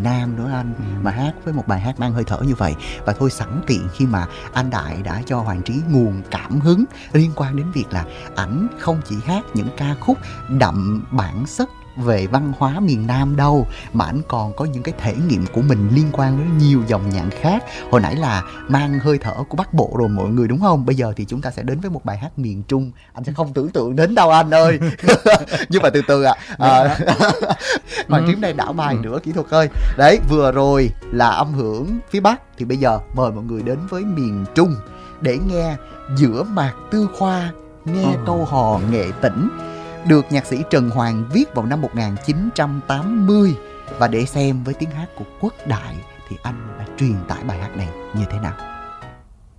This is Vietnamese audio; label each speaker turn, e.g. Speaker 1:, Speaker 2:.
Speaker 1: Nam nữa anh, mà hát với một bài hát mang hơi thở như vậy. Và thôi sẵn tiện khi mà anh Đại đã cho Hoàng Trí nguồn cảm hứng liên quan đến việc là ảnh không chỉ hát những ca khúc đậm bản sắc về văn hóa miền Nam đâu, mà ảnh còn có những cái thể nghiệm của mình liên quan đến nhiều dòng nhạc khác. Hồi nãy là mang hơi thở của Bắc Bộ rồi mọi người đúng không? Bây giờ thì chúng ta sẽ đến với một bài hát miền Trung. Anh sẽ không tưởng tượng đến đâu anh ơi. Nhưng mà từ từ ạ. Hoàng Trí đây đảo bài nữa kỹ thuật ơi. Đấy, vừa rồi là âm hưởng phía Bắc, thì bây giờ mời mọi người đến với miền Trung để nghe Giữa Mạc Tư Khoa, nghe câu hò nghệ tĩnh, được nhạc sĩ Trần Hoàng viết vào năm 1980. Và để xem với tiếng hát của Quốc Đại thì anh đã truyền tải bài hát này như thế nào.